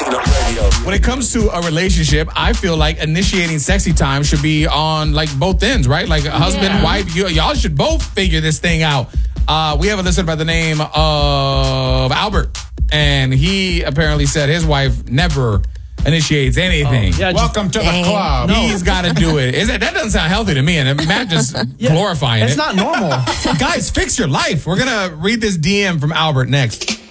When it comes to a relationship, I feel like initiating sexy time should be on like both ends, right? Like a husband, wife, y'all should both figure this thing out. We have a listener by the name of Albert, and he apparently said his wife never initiates anything. Welcome to the club. He's got to do it. That doesn't sound healthy to me, and Matt just glorifying it. It's not normal. Guys, fix your life. We're going to read this DM from Albert next.